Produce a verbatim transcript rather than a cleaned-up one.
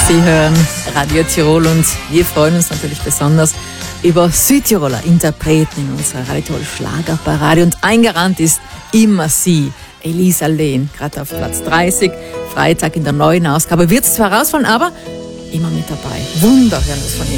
Sie hören Radio Tirol und wir freuen uns natürlich besonders über Südtiroler Interpreten in unserer Radio Tirol Schlagerparade. Und eingerannt ist immer sie, Elisa Lehn, gerade auf Platz dreißig, Freitag in der neuen Ausgabe. Wird es zwar rausfallen, aber immer mit dabei. Wunder hören wir von ihr.